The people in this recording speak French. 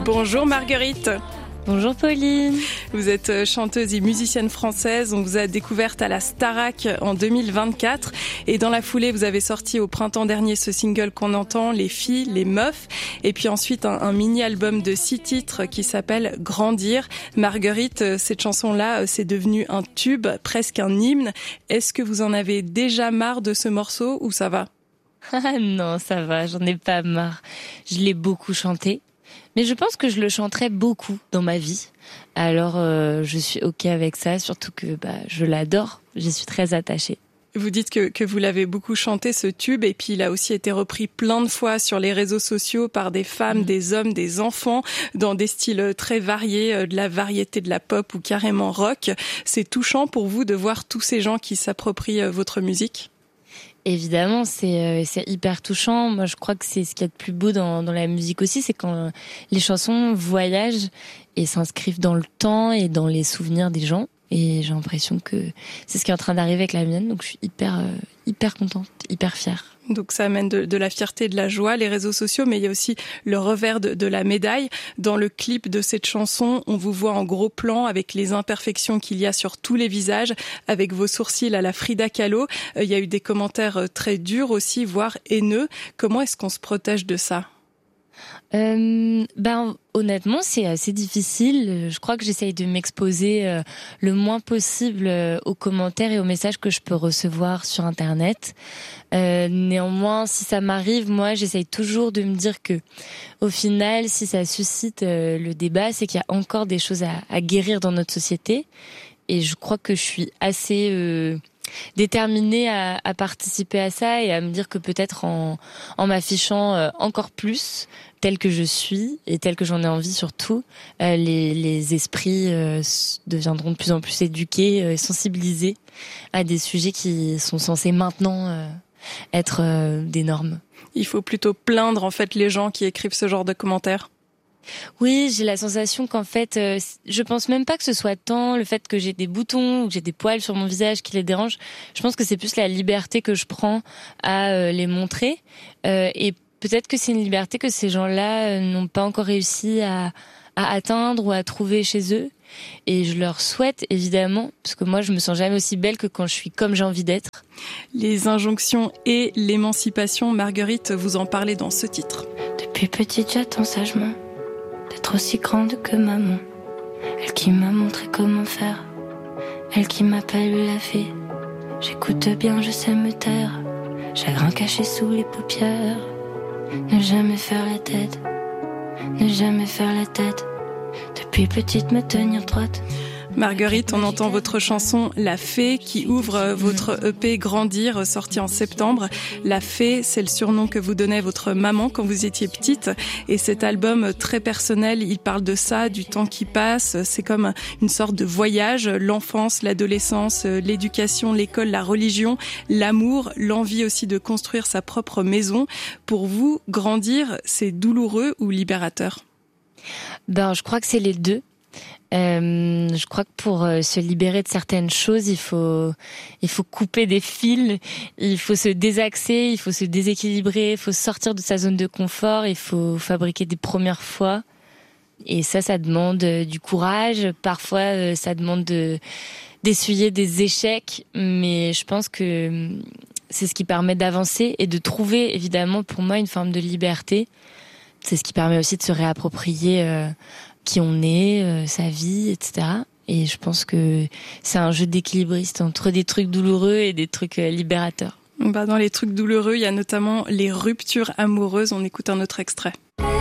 Bonjour Marguerite. Bonjour Pauline. Vous êtes chanteuse et musicienne française. On vous a découverte à la Starac en 2024. Et dans la foulée, vous avez sorti au printemps dernier ce single qu'on entend, Les filles, les meufs. Et puis ensuite, un mini-album de 6 titres qui s'appelle Grandir. Marguerite, cette chanson-là, c'est devenu un tube, presque un hymne. Est-ce que vous en avez déjà marre de ce morceau ou ça va ? Ah non, ça va, j'en ai pas marre. Je l'ai beaucoup chanté. Mais je pense que je le chanterai beaucoup dans ma vie. Alors, je suis OK avec ça, surtout que je l'adore. J'y suis très attachée. Vous dites que vous l'avez beaucoup chanté, ce tube, et puis il a aussi été repris plein de fois sur les réseaux sociaux par des femmes, des hommes, des enfants, dans des styles très variés, de la variété de la pop ou carrément rock. C'est touchant pour vous de voir tous ces gens qui s'approprient votre musique ? Évidemment, c'est hyper touchant. Moi, je crois que c'est ce qu'il y a de plus beau dans la musique aussi, c'est quand les chansons voyagent et s'inscrivent dans le temps et dans les souvenirs des gens. Et j'ai l'impression que c'est ce qui est en train d'arriver avec la mienne. Donc, je suis hyper contente, hyper fière. Donc ça amène de la fierté, de la joie, les réseaux sociaux, mais il y a aussi le revers de la médaille. Dans le clip de cette chanson, on vous voit en gros plan avec les imperfections qu'il y a sur tous les visages, avec vos sourcils à la Frida Kahlo. Il y a eu des commentaires très durs aussi, voire haineux. Comment est-ce qu'on se protège de ça ? Honnêtement, c'est assez difficile. Je crois que j'essaye de m'exposer le moins possible aux commentaires et aux messages que je peux recevoir sur Internet. Néanmoins, si ça m'arrive, moi, j'essaye toujours de me dire que, au final, si ça suscite le débat, c'est qu'il y a encore des choses à guérir dans notre société. Et je crois que je suis assez déterminée à participer à ça et à me dire que peut-être en m'affichant encore plus telle que je suis et telle que j'en ai envie surtout, les esprits deviendront de plus en plus éduqués et sensibilisés à des sujets qui sont censés maintenant être des normes. Il faut plutôt plaindre en fait les gens qui écrivent ce genre de commentaires. Oui, j'ai la sensation qu'en fait, je pense même pas que ce soit tant le fait que j'ai des boutons ou que j'ai des poils sur mon visage qui les dérangent. Je pense que c'est plus la liberté que je prends à les montrer. Et peut-être que c'est une liberté que ces gens-là n'ont pas encore réussi à atteindre ou à trouver chez eux. Et je leur souhaite, évidemment, parce que moi, je me sens jamais aussi belle que quand je suis comme j'ai envie d'être. Les injonctions et l'émancipation, Marguerite, vous en parlez dans ce titre. Depuis petite, j'attends sagement d'être aussi grande que maman. Elle qui m'a montré comment faire, elle qui m'appelle la fée. J'écoute bien, je sais me taire, chagrin caché sous les paupières. Ne jamais faire la tête, ne jamais faire la tête. Depuis petite me tenir droite. Marguerite, on entend votre chanson La Fée qui ouvre votre EP Grandir, sorti en septembre. La Fée, c'est le surnom que vous donnait votre maman quand vous étiez petite. Et cet album très personnel, il parle de ça, du temps qui passe. C'est comme une sorte de voyage, l'enfance, l'adolescence, l'éducation, l'école, la religion, l'amour, l'envie aussi de construire sa propre maison. Pour vous, grandir, c'est douloureux ou libérateur ? Je crois que c'est les deux. Je crois que pour se libérer de certaines choses, il faut couper des fils, il faut se désaxer, il faut se déséquilibrer, il faut sortir de sa zone de confort, il faut fabriquer des premières fois. Et ça demande du courage. Parfois, ça demande d'essuyer des échecs, mais je pense que c'est ce qui permet d'avancer et de trouver, évidemment, pour moi, une forme de liberté. C'est ce qui permet aussi de se réapproprier qui on est, sa vie, etc. Et je pense que c'est un jeu d'équilibriste entre des trucs douloureux et des trucs libérateurs. Dans les trucs douloureux, il y a notamment les ruptures amoureuses. On écoute un autre extrait.